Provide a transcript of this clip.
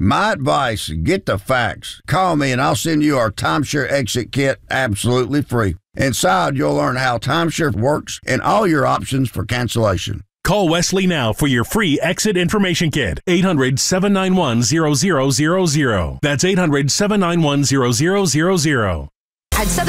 My advice, get the facts. Call me and I'll send you our timeshare exit kit absolutely free. Inside, you'll learn how timeshare works and all your options for cancellation. Call Wesley now for your free exit information kit. 800-791-0000. That's 800-791-0000. At Southern